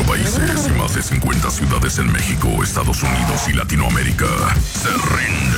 países y más de 50 ciudades en México, Estados Unidos y Latinoamérica se rinde.